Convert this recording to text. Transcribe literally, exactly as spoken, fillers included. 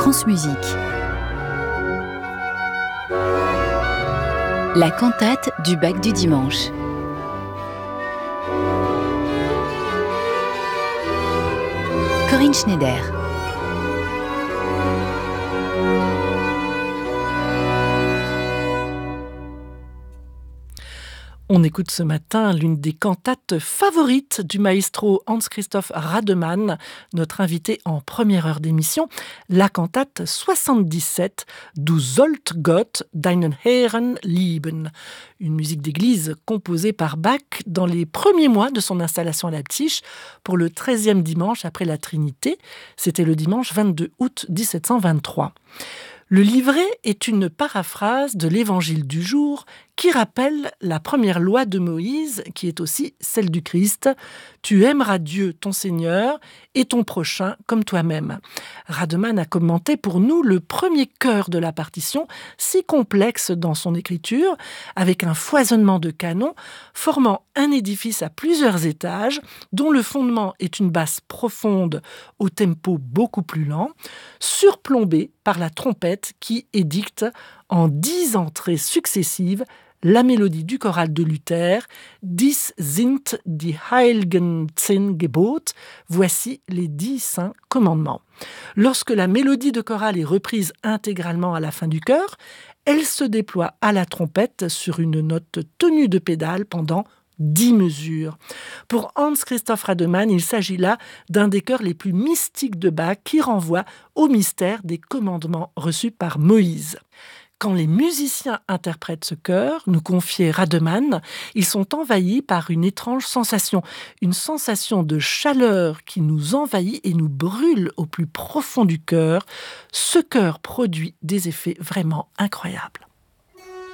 France Musique. La cantate du Bac du dimanche. Corinne Schneider. On écoute ce matin l'une des cantates favorites du maestro Hans-Christoph Rademann, notre invité en première heure d'émission, la cantate soixante-dix-sept Du sollt Gott deinen Herrn lieben, une musique d'église composée par Bach dans les premiers mois de son installation à Leipzig pour le treizième dimanche après la Trinité. C'était le dimanche vingt-deux août dix-sept cent vingt-trois. Le livret est une paraphrase de l'évangile du jour qui rappelle la première loi de Moïse, qui est aussi celle du Christ. Tu aimeras Dieu, ton Seigneur, et ton prochain comme toi-même. Rademann a commenté pour nous le premier chœur de la partition, si complexe dans son écriture, avec un foisonnement de canons, formant un édifice à plusieurs étages, dont le fondement est une basse profonde au tempo beaucoup plus lent, surplombée par la trompette qui édicte en dix entrées successives la mélodie du choral de Luther, Dies sind die heiligen zehn Gebote, voici les dix saints commandements. Lorsque la mélodie de chorale est reprise intégralement à la fin du chœur, elle se déploie à la trompette sur une note tenue de pédale pendant dix mesures. Pour Hans-Christoph Rademann, il s'agit là d'un des chœurs les plus mystiques de Bach qui renvoie au mystère des commandements reçus par Moïse. Quand les musiciens interprètent ce chœur, nous confiait Rademann, ils sont envahis par une étrange sensation, une sensation de chaleur qui nous envahit et nous brûle au plus profond du cœur. Ce chœur produit des effets vraiment incroyables.